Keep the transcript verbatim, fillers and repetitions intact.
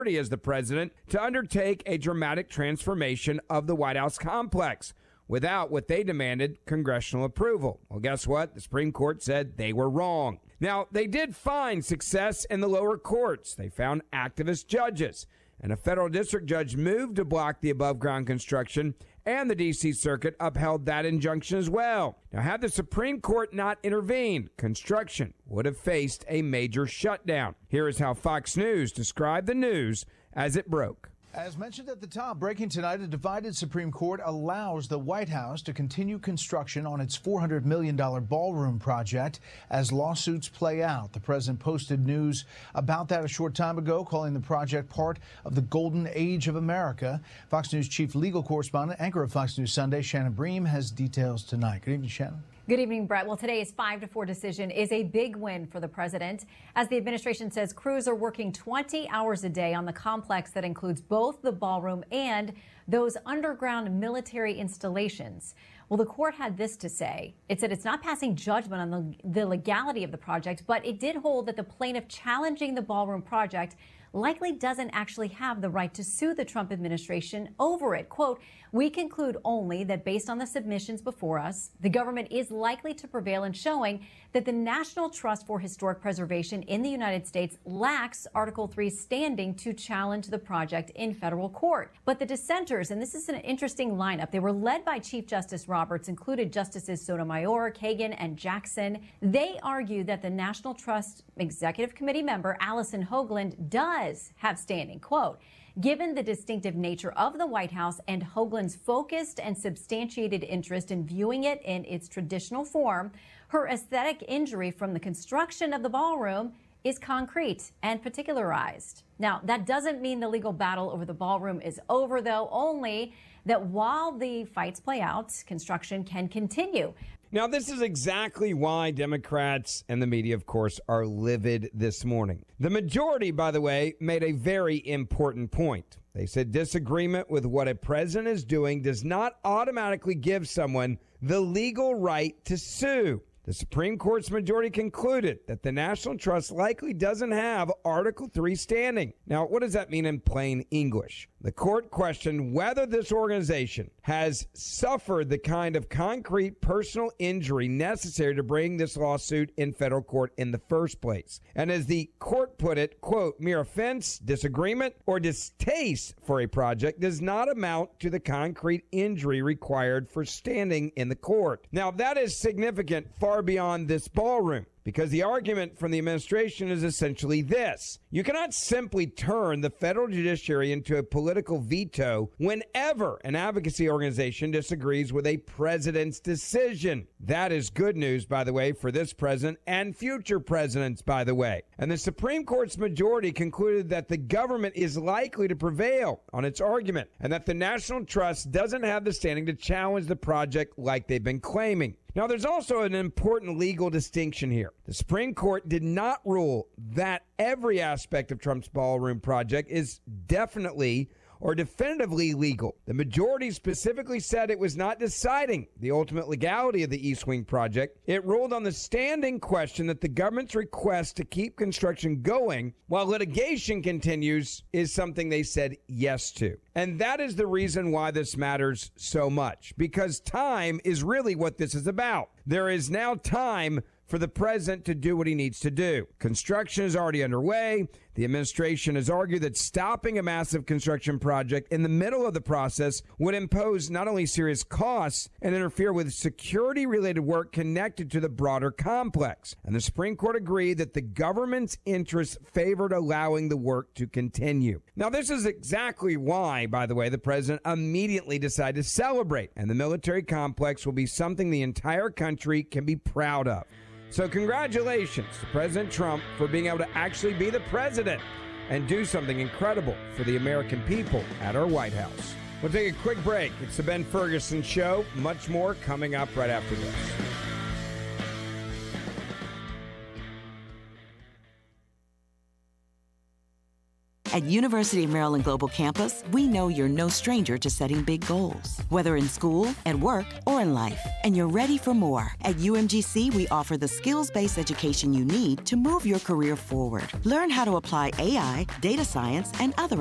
as the president to undertake a dramatic transformation of the White House complex without what they demanded, congressional approval. Well, guess what? The Supreme Court said they were wrong. Now, they did find success in the lower courts. They found activist judges, and a federal district judge moved to block the above-ground construction, and the D C Circuit upheld that injunction as well. Now, had the Supreme Court not intervened, construction would have faced a major shutdown. Here is how Fox News described the news as it broke. As mentioned at the top, breaking tonight, a divided Supreme Court allows the White House to continue construction on its four hundred million dollars ballroom project as lawsuits play out. The president posted news about that a short time ago, calling the project part of the golden age of America. Fox News chief legal correspondent, anchor of Fox News Sunday, Shannon Bream, has details tonight. Good evening, Shannon. Good evening, Brett. Well, today's five to four decision is a big win for the president, as the administration says crews are working twenty hours a day on the complex that includes both the ballroom and those underground military installations. Well, the court had this to say. It said it's not passing judgment on the, the legality of the project, but it did hold that the plaintiff challenging the ballroom project likely doesn't actually have the right to sue the Trump administration over it. Quote, we conclude only that based on the submissions before us, the government is likely to prevail in showing that the National Trust for Historic Preservation in the United States lacks Article three standing to challenge the project in federal court. But the dissenters, and this is an interesting lineup, they were led by Chief Justice Roberts, included Justices Sotomayor, Kagan, and Jackson. They argue that the National Trust Executive Committee member, Allison Hoagland, does have standing, quote, given the distinctive nature of the White House and Hoagland's focused and substantiated interest in viewing it in its traditional form, her aesthetic injury from the construction of the ballroom is concrete and particularized. Now, that doesn't mean the legal battle over the ballroom is over, though, only that while the fights play out, construction can continue. Now, this is exactly why Democrats and the media, of course, are livid this morning. The majority, by the way, made a very important point. They said disagreement with what a president is doing does not automatically give someone the legal right to sue. The Supreme Court's majority concluded that the National Trust likely doesn't have Article three standing. Now, what does that mean in plain English? The court questioned whether this organization has suffered the kind of concrete personal injury necessary to bring this lawsuit in federal court in the first place. And as the court put it, quote, mere offense, disagreement, or distaste for a project does not amount to the concrete injury required for standing in the court. Now, that is significant far beyond this ballroom, because the argument from the administration is essentially this. You cannot simply turn the federal judiciary into a political veto whenever an advocacy organization disagrees with a president's decision. That is good news, by the way, for this president and future presidents, by the way. And the Supreme Court's majority concluded that the government is likely to prevail on its argument and that the National Trust doesn't have the standing to challenge the project like they've been claiming. Now, there's also an important legal distinction here. The Supreme Court did not rule that every aspect of Trump's ballroom project is definitely or definitively legal. The majority specifically said it was not deciding the ultimate legality of the East Wing project. It ruled on the standing question that the government's request to keep construction going while litigation continues is something they said yes to. And that is the reason why this matters so much, because time is really what this is about. There is now time for the president to do what he needs to do. Construction is already underway. The administration has argued that stopping a massive construction project in the middle of the process would impose not only serious costs and interfere with security-related work connected to the broader complex. And the Supreme Court agreed that the government's interests favored allowing the work to continue. Now, this is exactly why, by the way, the president immediately decided to celebrate, and the military complex will be something the entire country can be proud of. So congratulations to President Trump for being able to actually be the president and do something incredible for the American people at our White House. We'll take a quick break. It's the Ben Ferguson Show. Much more coming up right after this. At University of Maryland Global Campus, we know you're no stranger to setting big goals, whether in school, at work, or in life, and you're ready for more. At U M G C, we offer the skills-based education you need to move your career forward. Learn how to apply A I, data science, and other